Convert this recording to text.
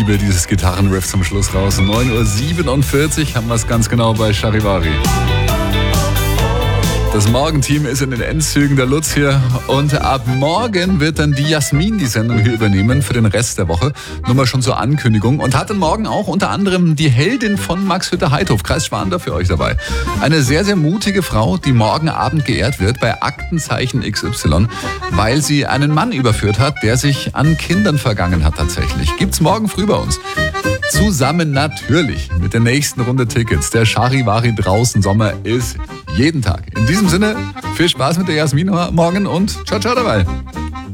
liebe dieses Gitarrenriff zum Schluss raus. 9.47 Uhr haben wir es ganz genau bei Charivari. Das Morgenteam ist in den Endzügen, der Lutz hier. Und ab morgen wird dann die Jasmin die Sendung hier übernehmen für den Rest der Woche. Nur mal schon zur Ankündigung. Und hat dann morgen auch unter anderem die Heldin von Max Hütte-Heithof, Kreis Schwanda, für euch dabei. Eine sehr, sehr mutige Frau, die morgen Abend geehrt wird bei Aktenzeichen XY, weil sie einen Mann überführt hat, der sich an Kindern vergangen hat tatsächlich. Gibt's morgen früh bei uns. Zusammen natürlich mit der nächsten Runde Tickets. Der Charivari draußen Sommer ist jeden Tag. In diesem Sinne, viel Spaß mit der Jasmin morgen und ciao, ciao dabei.